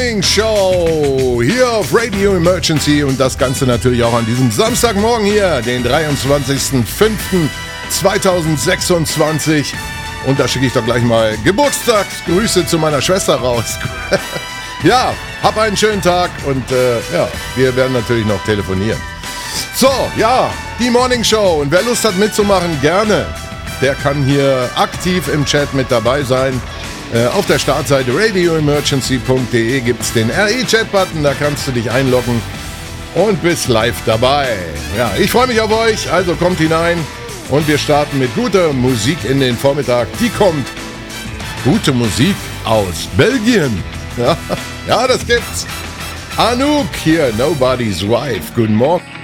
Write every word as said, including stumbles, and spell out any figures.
Morning Show hier auf Radio Emergency und das Ganze natürlich auch an diesem Samstagmorgen hier, den dreiundzwanzigsten fünften zweitausendsechsundzwanzig. Und da schicke ich doch gleich mal Geburtstagsgrüße zu meiner Schwester raus. Ja, hab einen schönen Tag und äh, ja, wir werden natürlich noch telefonieren. So, ja, die Morning Show und wer Lust hat mitzumachen, gerne. Der kann hier aktiv im Chat mit dabei sein. Äh, auf der Startseite radio emergency punkt de gibt es den R E-Chat-Button, da kannst du dich einloggen und bist live dabei. Ja, ich freue mich auf euch, also kommt hinein und wir starten mit guter Musik in den Vormittag. Die kommt, gute Musik aus Belgien. Ja, ja, das gibt's. Anouk hier, Nobody's Wife. Guten Morgen.